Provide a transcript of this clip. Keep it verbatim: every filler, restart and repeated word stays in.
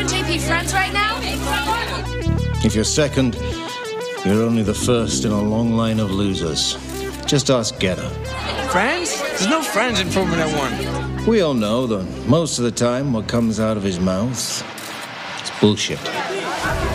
and J P friends right now? If you're second, you're only the first in a long line of losers. Just ask Getter. Friends? There's no friends in Formula One. We all know that most of the time what comes out of his mouth is bullshit.